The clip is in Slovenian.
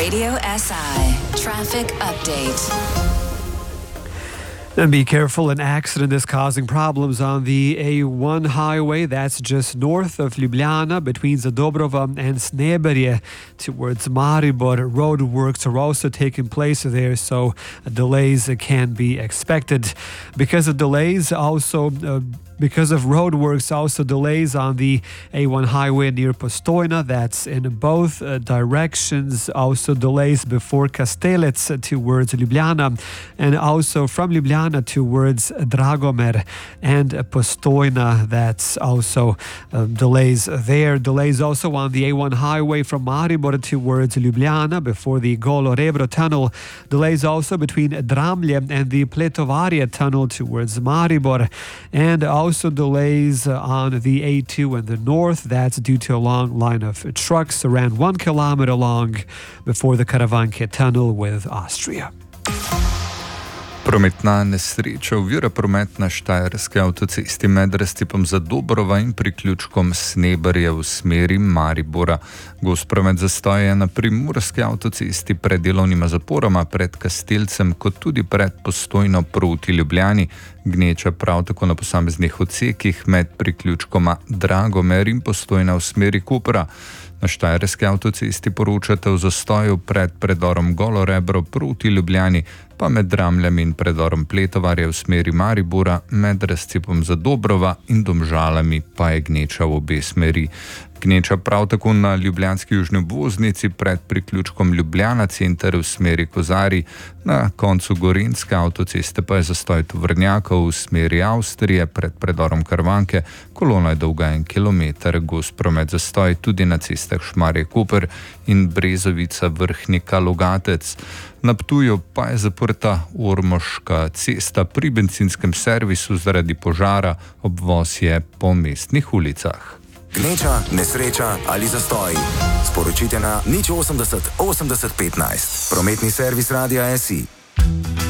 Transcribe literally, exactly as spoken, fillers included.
Radio S I Traffic Update. And be careful, an accident is causing problems on the A one highway. That's just north of Ljubljana between Zadobrova and Sneberje towards Maribor. Road works are also taking place there, so delays can be expected. Because of delays, also uh, Because of roadworks, also delays on the A one highway near Postojna. That's in both uh, directions. Also delays before Kastelec towards Ljubljana, and also from Ljubljana towards Dragomer and Postojna. That's also uh, delays there. Delays also on the A one highway from Maribor towards Ljubljana before the Golo Rebro tunnel. Delays also between Dramlje and the Pletovarje tunnel towards Maribor, and also Also delays on the A two in the north. That's due to a long line of trucks around one kilometer long before the Karavanke tunnel with Austria. Prometna nesreča ovira promet na štajerski avtocesti med razcepom Zadobrova in priključkom Sneberje v smeri Maribora. Gost promet zastoja je na primorski avtocesti pred delovnima zaporoma pred Kastelcem, kot tudi pred Postojno proti Ljubljani. Gneča prav tako na posameznih odsekih med priključkoma Dragomer in Postojna v smeri Kopra. Na štajerski avtocesti poročate o zastoju pred predorom Golo Rebro proti Ljubljani, pa med Dramljem in predorom Pletovarje v smeri Maribora, med razcepom Zadobrova in Domžalami pa je gneča v obe smeri. Gneča prav tako na ljubljanski južni obvoznici pred priključkom Ljubljana center v smeri Kozarij, na koncu Gorenjske avtoceste pa je zastoj tovornjakov v smeri Avstrije pred predorom Karavanke, kolona je dolga en kilometer. Gost promet zastoj tudi na cestah Šmarje-Koper in Brezovica Vrhnika Logatec. Na Ptuju pa je zaprta Ormoška cesta pri bencinskem servisu zaradi požara, obvoz je po mestnih ulicah. Gneča, nesreča ali zastoj. Sporočite na nič osemdeset osemdeset petnajst. Prometni servis Radia S I.